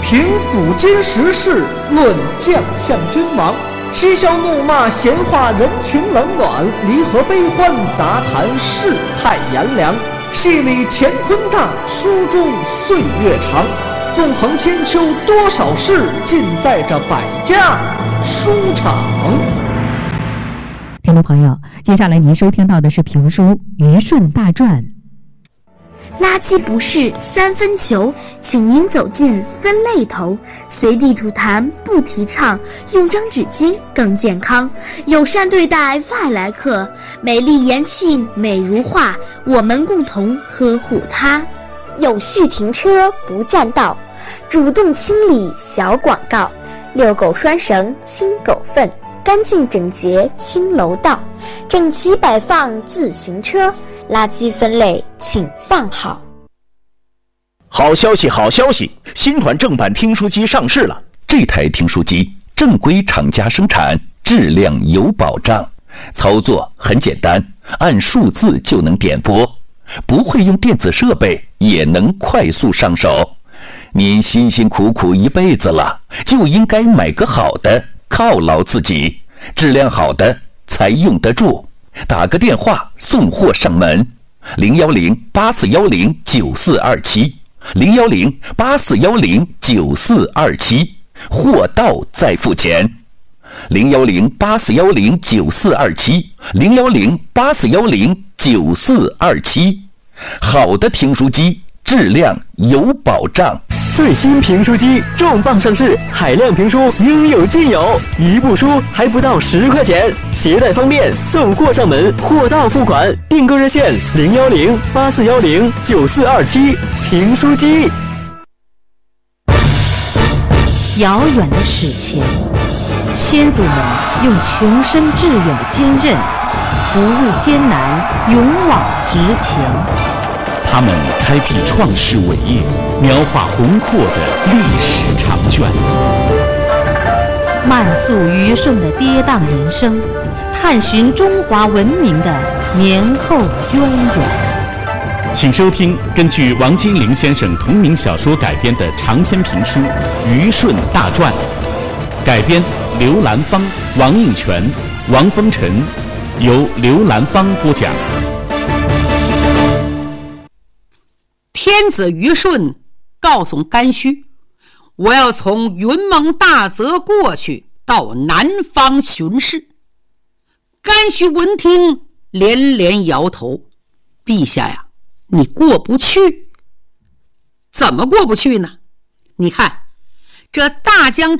评古今时事，论将相君王，嬉笑怒骂，闲话人情冷暖，离合悲欢，杂谈世态炎凉。戏里乾坤大，书中岁月长。纵横千秋，多少事，尽在这百家书场。 听众朋友，接下来您收听到的是评书《虞舜大传》。 垃圾不是三分球，请您走进分类头。随地吐痰不提倡，用张纸巾更健康。友善对待外来客，美丽延庆美如画，我们共同呵护它。有序停车不占道，主动清理小广告。遛狗拴绳清狗粪，干净整洁清楼道。整齐摆放自行车，垃圾分类请放好。 好消息，好消息！新款正版听书机上市了。这台听书机正规厂家生产，质量有保障，操作很简单，按数字就能点播，不会用电子设备也能快速上手。您辛辛苦苦一辈子了，就应该买个好的犒劳自己，质量好的才用得住。打个电话送货上门，010-8410-9427，010-8410-9427，货到再付钱。010-8410-9427，010-8410-9427，好的听书机，质量有保障。 最新评书机重磅上市，海量评书应有尽有，一部书还不到10块钱，携带方便，送货上门，货到付款。订购热线010-8410-9427，评书机。 遥远的史前，先祖们用穷深致远的坚韧，不畏艰难，勇往直前。 他们开辟创世伟业，描画宏阔的历史长卷， 漫溯虞舜的跌宕人生，探寻中华文明的年后渊源。 请收听根据王金陵先生同名小说改编的长篇评书《虞舜大传》，改编刘兰芳、王应权、王风尘，由刘兰芳播讲。 天子虞舜告诉干须，我要从云蒙大泽过去，到南方巡视。干须闻听，连连摇头：陛下呀，你过不去。怎么过不去呢？你看这大江